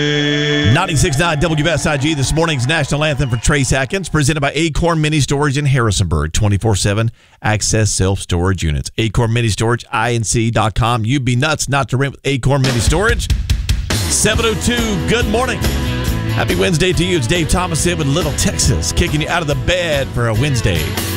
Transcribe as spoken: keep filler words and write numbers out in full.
ninety-six point nine W S I G, this morning's national anthem for Trace Atkins, presented by Acorn Mini Storage in Harrisonburg. twenty-four seven access self-storage units. Acorn Mini Storage, I N C dot com. You'd be nuts not to rent with Acorn Mini Storage. seven oh two, good morning. Happy Wednesday to you. It's Dave Thomas here with Little Texas, kicking you out of the bed for a Wednesday.